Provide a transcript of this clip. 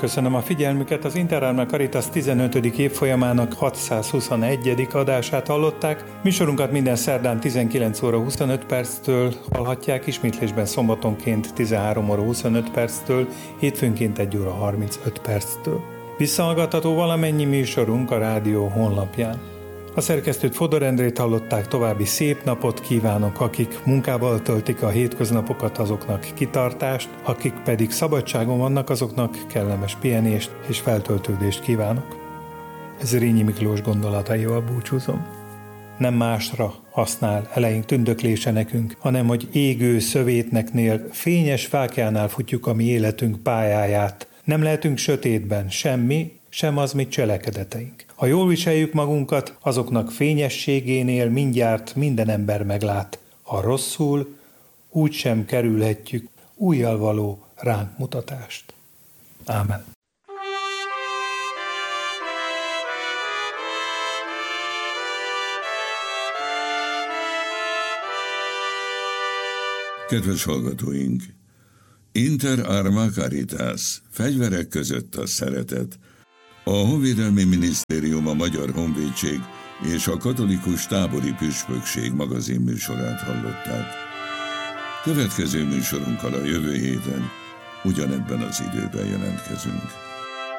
Megköszönöm a figyelmüket, az Interarma Caritas 15. évfolyamának 621. adását hallották. Műsorunkat minden szerdán 19 óra 25 perctől hallhatják, ismétlésben szombatonként 13 óra 25 perctől, hétfőnként 1 óra 35 perctől. Visszahallgatható valamennyi műsorunk a rádió honlapján. A szerkesztőt Fodor Endrét hallották, további szép napot kívánok, akik munkával töltik a hétköznapokat, azoknak kitartást, akik pedig szabadságon vannak, azoknak kellemes pihenést és feltöltődést kívánok. Ez Rényi Miklós gondolataival búcsúzom. Nem másra használ eleink tündöklése nekünk, hanem hogy égő szövétneknél, fényes fákjánál futjuk a mi életünk pályáját. Nem lehetünk sötétben, semmi, sem az mi cselekedeteink. Ha jól viseljük magunkat, azoknak fényességénél mindjárt minden ember meglát. Ha rosszul, úgy sem kerülhetjük újjal való ránk mutatást. Ámen. Kedves hallgatóink! Interarma Caritas, fegyverek között a szeretet. A Honvédelmi Minisztérium, a Magyar Honvédség és a Katolikus Tábori Püspökség magazinműsorát hallották. Következő műsorunkkal a jövő héten ugyanebben az időben jelentkezünk.